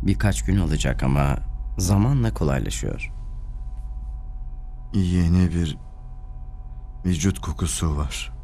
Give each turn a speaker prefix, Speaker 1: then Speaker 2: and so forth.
Speaker 1: Birkaç gün alacak ama zamanla kolaylaşıyor.
Speaker 2: Yeni bir vücut kokusu var.